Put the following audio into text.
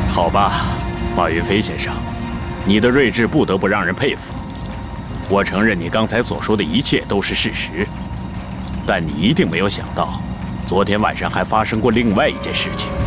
好吧，马云飞先生，你的睿智不得不让人佩服。我承认你刚才所说的一切都是事实，但你一定没有想到，昨天晚上还发生过另外一件事情。